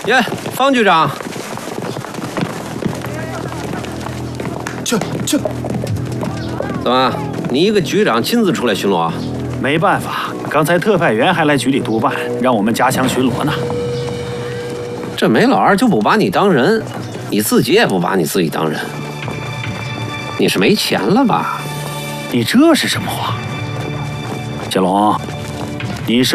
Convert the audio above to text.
耶，方局长， 去。 怎么？你一个局长亲自出来巡逻啊？ 没办法，刚才特派员还来局里督办，让我们加强巡逻呢。 这梅老二就不把你当人，你自己也不把你自己当人，你是没钱了吧？ 你这是什么话？小龙，你是